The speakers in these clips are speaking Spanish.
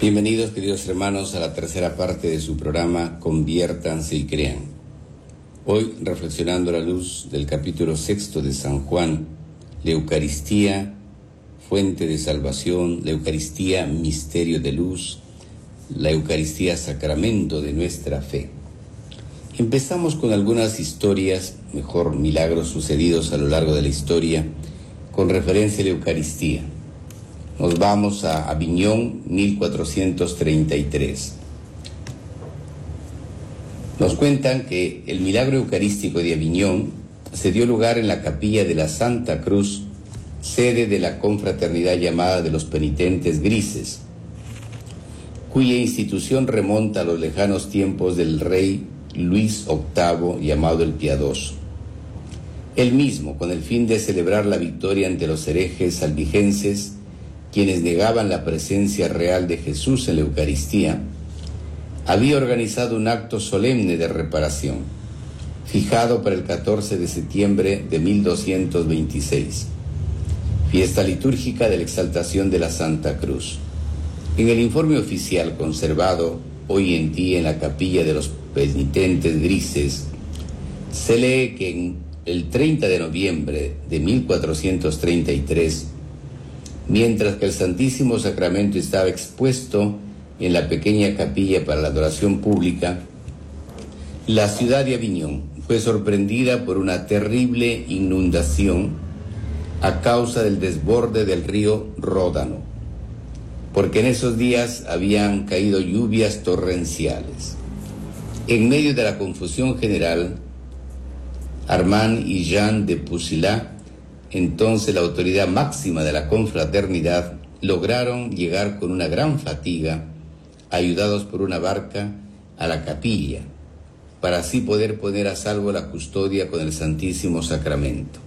Bienvenidos, queridos hermanos, a la tercera parte de su programa Conviértanse y Crean. Hoy, reflexionando a la luz del capítulo 6 de San Juan, la Eucaristía, fuente de salvación, la Eucaristía, misterio de luz, la Eucaristía, sacramento de nuestra fe. Empezamos con algunas historias, mejor milagros sucedidos a lo largo de la historia, con referencia a la Eucaristía. Nos vamos a Aviñón, 1433. Nos cuentan que el milagro eucarístico de Aviñón se dio lugar en la capilla de la Santa Cruz, sede de la confraternidad llamada de los penitentes grises, cuya institución remonta a los lejanos tiempos del rey Luis VIII, llamado el Piadoso. Él mismo, con el fin de celebrar la victoria ante los herejes albigenses, quienes negaban la presencia real de Jesús en la Eucaristía, había organizado un acto solemne de reparación, fijado para el 14 de septiembre de 1226, fiesta litúrgica de la exaltación de la Santa Cruz. En el informe oficial conservado hoy en día en la capilla de los penitentes grises, se lee que el 30 de noviembre de 1433, mientras que el Santísimo Sacramento estaba expuesto en la pequeña capilla para la adoración pública, la ciudad de Aviñón fue sorprendida por una terrible inundación a causa del desborde del río Ródano, porque en esos días habían caído lluvias torrenciales. En medio de la confusión general, Armand y Jean de Pousillat, entonces la autoridad máxima de la confraternidad, lograron llegar con una gran fatiga, ayudados por una barca, a la capilla, para así poder poner a salvo la custodia con el Santísimo Sacramento.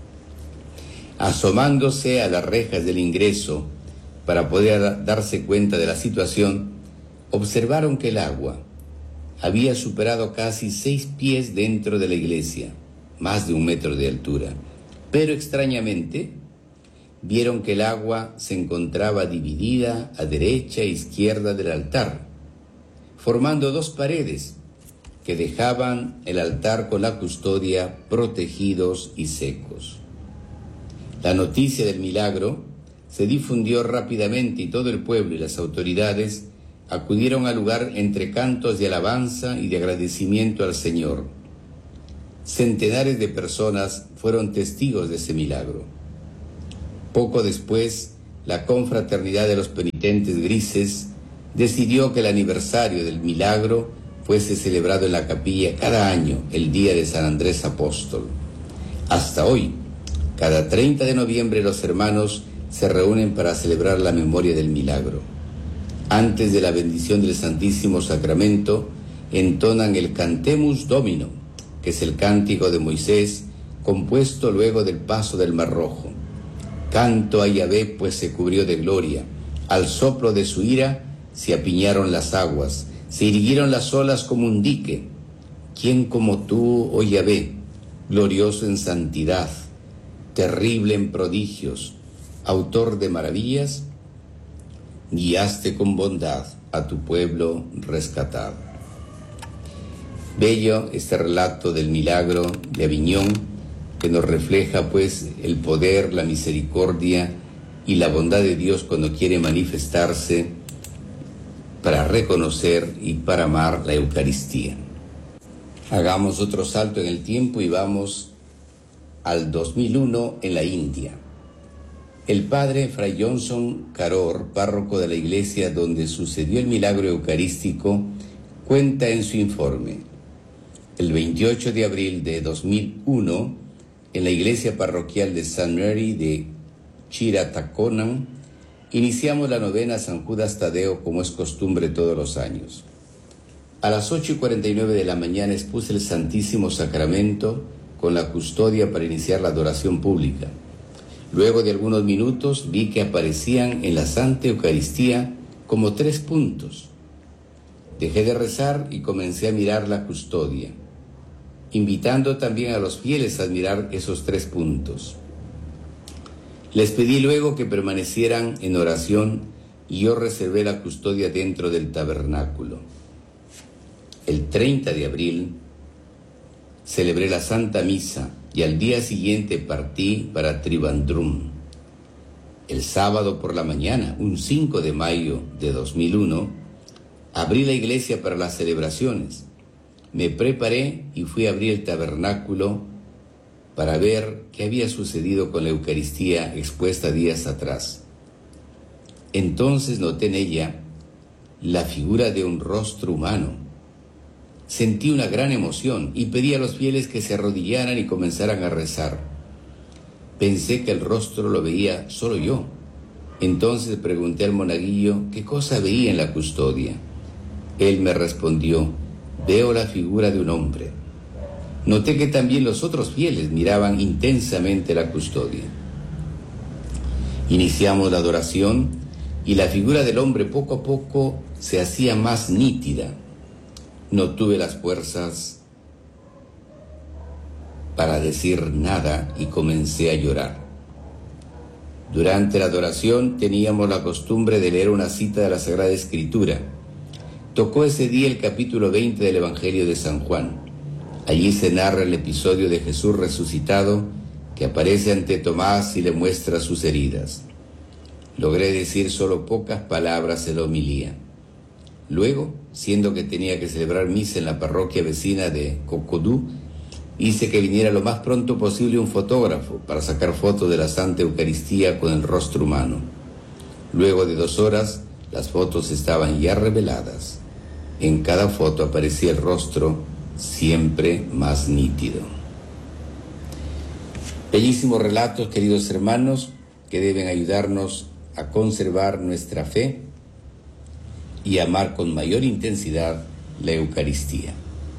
Asomándose a las rejas del ingreso para poder darse cuenta de la situación, observaron que el agua había superado casi 6 pies dentro de la iglesia, más de 1 metro de altura. Pero extrañamente, vieron que el agua se encontraba dividida a derecha e izquierda del altar, formando 2 paredes que dejaban el altar con la custodia protegidos y secos. La noticia del milagro se difundió rápidamente y todo el pueblo y las autoridades acudieron al lugar entre cantos de alabanza y de agradecimiento al Señor. Centenares de personas fueron testigos de ese milagro. Poco después, la confraternidad de los penitentes grises decidió que el aniversario del milagro fuese celebrado en la capilla cada año, el día de San Andrés Apóstol. Hasta hoy, cada 30 de noviembre los hermanos se reúnen para celebrar la memoria del milagro. Antes de la bendición del Santísimo Sacramento, entonan el Cantemus Domino, que es el cántico de Moisés, compuesto luego del paso del Mar Rojo. Canto a Yahvé, pues se cubrió de gloria. Al soplo de su ira se apiñaron las aguas, se irguieron las olas como un dique. ¿Quién como tú, oh Yahvé, glorioso en santidad, terrible en prodigios, autor de maravillas? Guiaste con bondad a tu pueblo rescatado. Bello este relato del milagro de Aviñón, que nos refleja pues el poder, la misericordia y la bondad de Dios cuando quiere manifestarse para reconocer y para amar la Eucaristía. Hagamos otro salto en el tiempo y vamos al 2001 en la India. El padre Fray Johnson Caror, párroco de la iglesia donde sucedió el milagro eucarístico, cuenta en su informe: el 28 de abril de 2001, en la iglesia parroquial de St. Mary de Chirataconan, iniciamos la novena a San Judas Tadeo como es costumbre todos los años. A las 8:49 de la mañana expuse el Santísimo Sacramento con la custodia para iniciar la adoración pública. Luego de algunos minutos vi que aparecían en la Santa Eucaristía como 3 puntos. Dejé de rezar y comencé a mirar la custodia, invitando también a los fieles a admirar esos 3 puntos. Les pedí luego que permanecieran en oración y yo reservé la custodia dentro del tabernáculo. El 30 de abril celebré la Santa Misa y al día siguiente partí para Trivandrum. El sábado por la mañana, un 5 de mayo de 2001, abrí la iglesia para las celebraciones. Me preparé y fui a abrir el tabernáculo para ver qué había sucedido con la Eucaristía expuesta días atrás. Entonces noté en ella la figura de un rostro humano. Sentí una gran emoción y pedí a los fieles que se arrodillaran y comenzaran a rezar. Pensé que el rostro lo veía solo yo. Entonces pregunté al monaguillo qué cosa veía en la custodia. Él me respondió: veo la figura de un hombre. Noté que también los otros fieles miraban intensamente la custodia. Iniciamos la adoración y la figura del hombre poco a poco se hacía más nítida. No tuve las fuerzas para decir nada y comencé a llorar. Durante la adoración teníamos la costumbre de leer una cita de la Sagrada Escritura. Tocó ese día el capítulo 20 del Evangelio de San Juan. Allí se narra el episodio de Jesús resucitado, que aparece ante Tomás y le muestra sus heridas. Logré decir solo pocas palabras en la homilía. Luego, siendo que tenía que celebrar misa en la parroquia vecina de Cocodú, hice que viniera lo más pronto posible un fotógrafo para sacar fotos de la Santa Eucaristía con el rostro humano. Luego de 2 horas, las fotos estaban ya reveladas. En cada foto aparecía el rostro siempre más nítido. Bellísimos relatos, queridos hermanos, que deben ayudarnos a conservar nuestra fe y amar con mayor intensidad la Eucaristía.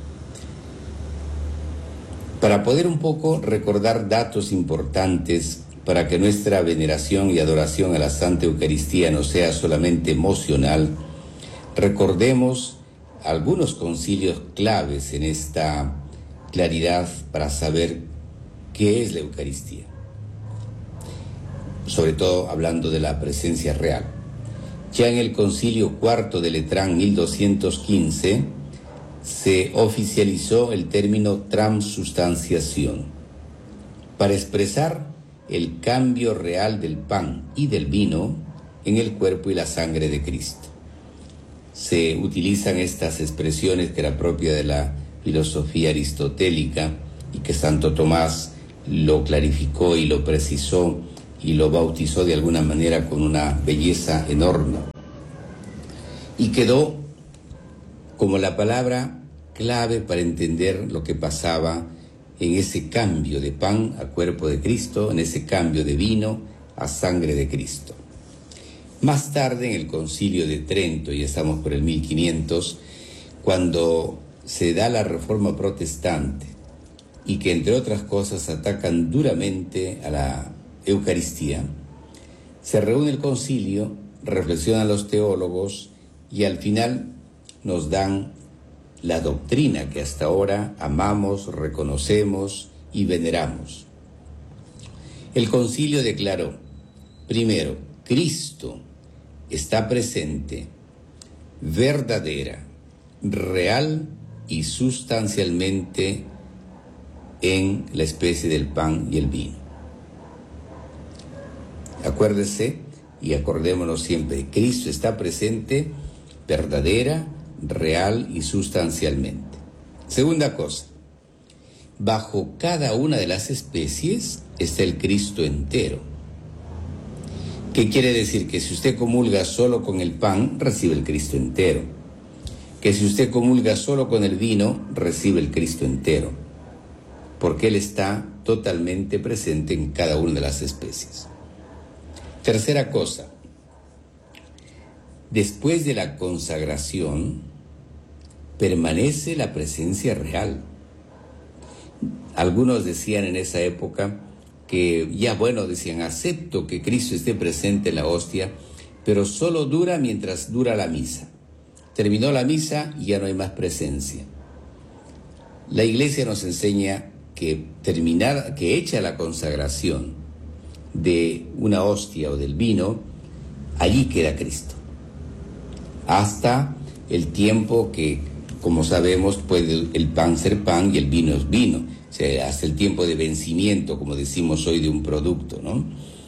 Para poder un poco recordar datos importantes para que nuestra veneración y adoración a la Santa Eucaristía no sea solamente emocional, recordemos algunos concilios claves en esta claridad para saber qué es la Eucaristía. Sobre todo hablando de la presencia real. Ya en el Concilio IV de Letrán 1215 se oficializó el término transubstanciación para expresar el cambio real del pan y del vino en el cuerpo y la sangre de Cristo. Se utilizan estas expresiones que era propia de la filosofía aristotélica y que Santo Tomás lo clarificó y lo precisó y lo bautizó de alguna manera con una belleza enorme. Y quedó como la palabra clave para entender lo que pasaba en ese cambio de pan a cuerpo de Cristo, en ese cambio de vino a sangre de Cristo. Más tarde, en el Concilio de Trento, y estamos por el 1500, cuando se da la Reforma Protestante y que entre otras cosas atacan duramente a la Eucaristía, se reúne el concilio, reflexionan los teólogos y al final nos dan la doctrina que hasta ahora amamos, reconocemos y veneramos. El concilio declaró, primero, Cristo está presente, verdadera, real y sustancialmente en la especie del pan y el vino. Acuérdese y acordémonos siempre, Cristo está presente, verdadera, real y sustancialmente. Segunda cosa, bajo cada una de las especies está el Cristo entero. ¿Qué quiere decir? Que si usted comulga solo con el pan, recibe el Cristo entero. Que si usted comulga solo con el vino, recibe el Cristo entero. Porque Él está totalmente presente en cada una de las especies. Tercera cosa, después de la consagración, permanece la presencia real. Algunos decían en esa época que decían, acepto que Cristo esté presente en la hostia, pero solo dura mientras dura la misa. Terminó la misa y ya no hay más presencia. La Iglesia nos enseña que hecha la consagración de una hostia o del vino, allí queda Cristo. hasta el tiempo que, como sabemos, puede el pan ser pan y el vino es vino, o sea, hasta el tiempo de vencimiento, como decimos hoy, de un producto, ¿no?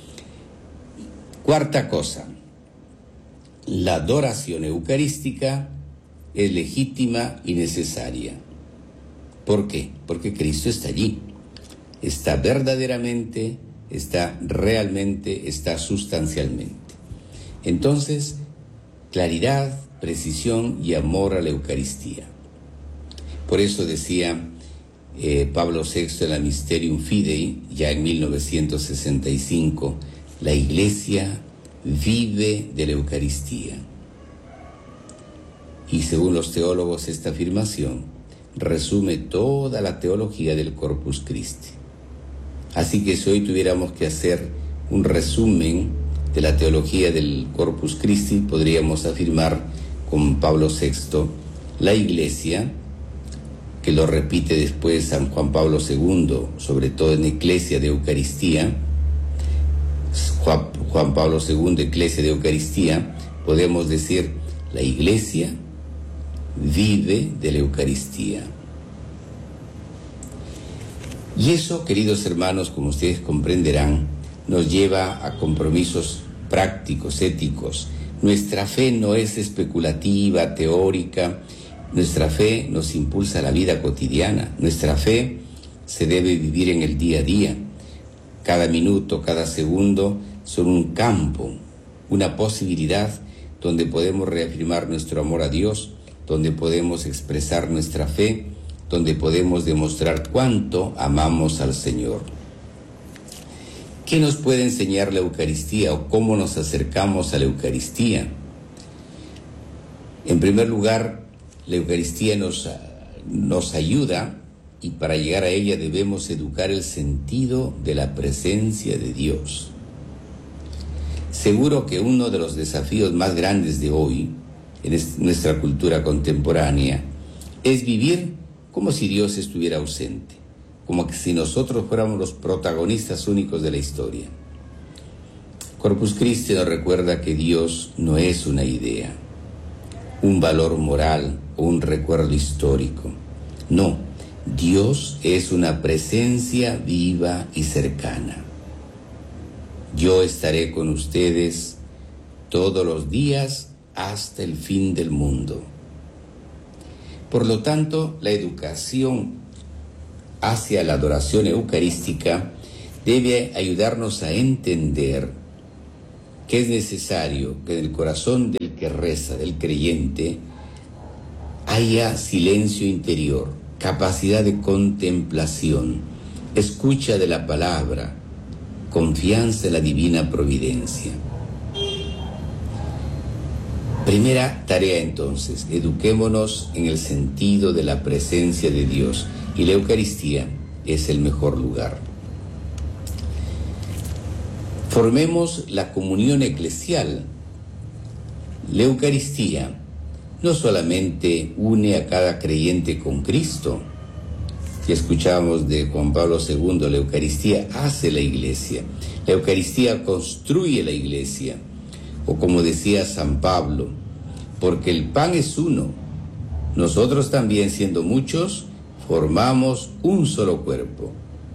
Cuarta cosa, la adoración eucarística es legítima y necesaria. ¿Por qué? Porque Cristo está allí, está verdaderamente, está realmente, está sustancialmente. Entonces, claridad, precisión y amor a la Eucaristía. Por eso decía Pablo VI en la Mysterium Fidei, ya en 1965, la Iglesia vive de la Eucaristía. Y según los teólogos, esta afirmación resume toda la teología del Corpus Christi. Así que si hoy tuviéramos que hacer un resumen de la teología del Corpus Christi, podríamos afirmar con Pablo VI, la Iglesia, que lo repite después San Juan Pablo II, sobre todo en Eclesia de Eucaristía, Juan Pablo II, Eclesia de Eucaristía, podemos decir, la Iglesia vive de la Eucaristía. Y eso, queridos hermanos, como ustedes comprenderán, nos lleva a compromisos prácticos, éticos. Nuestra fe no es especulativa, teórica. Nuestra fe nos impulsa a la vida cotidiana. Nuestra fe se debe vivir en el día a día. Cada minuto, cada segundo son un campo, una posibilidad donde podemos reafirmar nuestro amor a Dios, donde podemos expresar nuestra fe, donde podemos demostrar cuánto amamos al Señor. ¿Qué nos puede enseñar la Eucaristía o cómo nos acercamos a la Eucaristía? En primer lugar, la Eucaristía nos ayuda, y para llegar a ella debemos educar el sentido de la presencia de Dios. Seguro que uno de los desafíos más grandes de hoy, en nuestra cultura contemporánea, es vivir como si Dios estuviera ausente, como que si nosotros fuéramos los protagonistas únicos de la historia. Corpus Christi nos recuerda que Dios no es una idea, un valor moral o un recuerdo histórico. No, Dios es una presencia viva y cercana. Yo estaré con ustedes todos los días hasta el fin del mundo. Por lo tanto, la educación hacia la adoración eucarística debe ayudarnos a entender que es necesario que en el corazón del que reza, del creyente, haya silencio interior, capacidad de contemplación, escucha de la palabra, confianza en la divina providencia. Primera tarea entonces, eduquémonos en el sentido de la presencia de Dios, y la Eucaristía es el mejor lugar. Formemos la comunión eclesial. La Eucaristía no solamente une a cada creyente con Cristo. Si escuchamos de Juan Pablo II, la Eucaristía hace la Iglesia. La Eucaristía construye la Iglesia. O como decía San Pablo, porque el pan es uno, nosotros también, siendo muchos, formamos un solo cuerpo.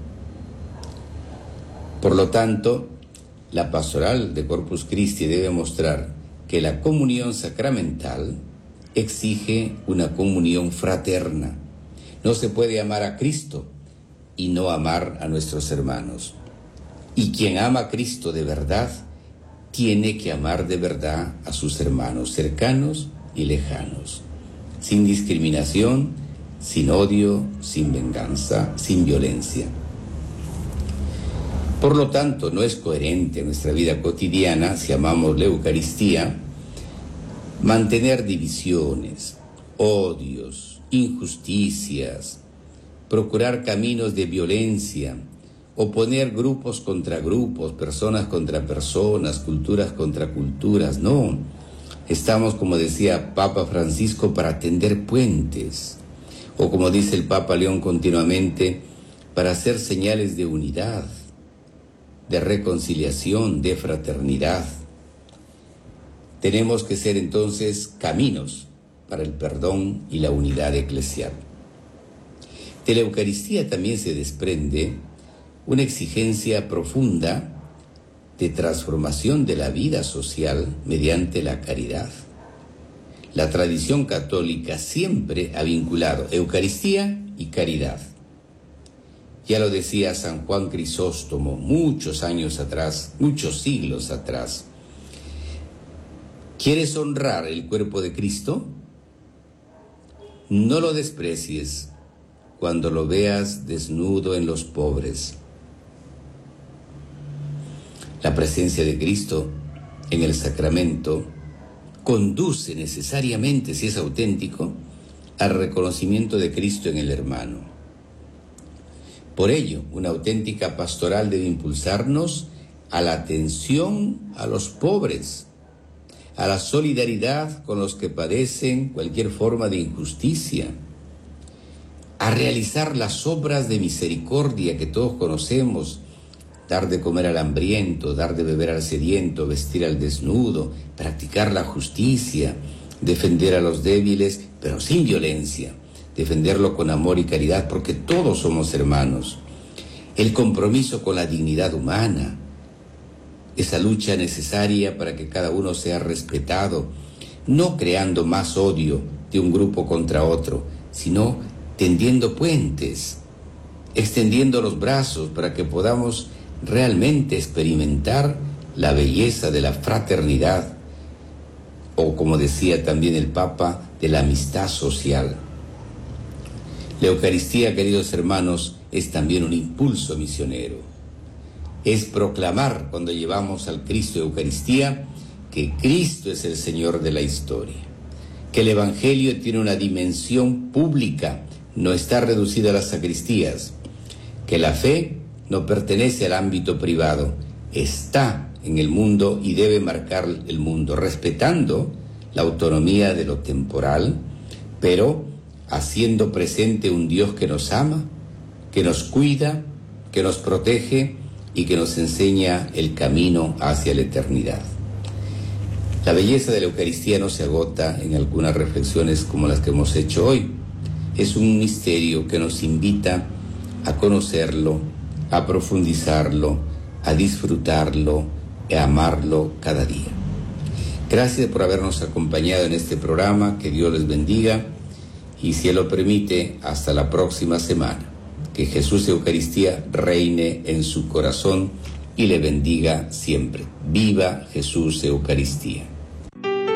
Por lo tanto, la pastoral de Corpus Christi debe mostrar que la comunión sacramental exige una comunión fraterna. No se puede amar a Cristo y no amar a nuestros hermanos. Y quien ama a Cristo de verdad, tiene que amar de verdad a sus hermanos cercanos y lejanos, sin discriminación, sin odio, sin venganza, sin violencia. Por lo tanto, no es coherente en nuestra vida cotidiana, si amamos la Eucaristía, mantener divisiones, odios, injusticias, procurar caminos de violencia, oponer grupos contra grupos, personas contra personas, culturas contra culturas. No, estamos, como decía Papa Francisco, para tender puentes, o como dice el Papa León continuamente, para hacer señales de unidad, de reconciliación, de fraternidad. Tenemos que ser entonces caminos para el perdón y la unidad eclesial. De la Eucaristía también se desprende una exigencia profunda de transformación de la vida social mediante la caridad. La tradición católica siempre ha vinculado Eucaristía y caridad. Ya lo decía San Juan Crisóstomo muchos años atrás, muchos siglos atrás. ¿Quieres honrar el cuerpo de Cristo? No lo desprecies cuando lo veas desnudo en los pobres. La presencia de Cristo en el sacramento conduce necesariamente, si es auténtico, al reconocimiento de Cristo en el hermano. Por ello, una auténtica pastoral debe impulsarnos a la atención a los pobres, a la solidaridad con los que padecen cualquier forma de injusticia, a realizar las obras de misericordia que todos conocemos, dar de comer al hambriento, dar de beber al sediento, vestir al desnudo, practicar la justicia, defender a los débiles, pero sin violencia, defenderlo con amor y caridad, porque todos somos hermanos. El compromiso con la dignidad humana, esa lucha necesaria para que cada uno sea respetado, no creando más odio de un grupo contra otro, sino tendiendo puentes, extendiendo los brazos para que podamos realmente experimentar la belleza de la fraternidad, o como decía también el Papa, de la amistad social. La Eucaristía, queridos hermanos, es también un impulso misionero. Es proclamar, cuando llevamos al Cristo de Eucaristía, que Cristo es el Señor de la historia, que el Evangelio tiene una dimensión pública, no está reducida a las sacristías, que la fe no pertenece al ámbito privado, está en el mundo y debe marcar el mundo, respetando la autonomía de lo temporal, pero haciendo presente un Dios que nos ama, que nos cuida, que nos protege y que nos enseña el camino hacia la eternidad. La belleza de la Eucaristía no se agota en algunas reflexiones como las que hemos hecho hoy. Es un misterio que nos invita a conocerlo, a profundizarlo, a disfrutarlo y a amarlo cada día. Gracias por habernos acompañado en este programa, que Dios les bendiga y, si Él lo permite, hasta la próxima semana. Que Jesús Eucaristía reine en su corazón y le bendiga siempre. ¡Viva Jesús Eucaristía!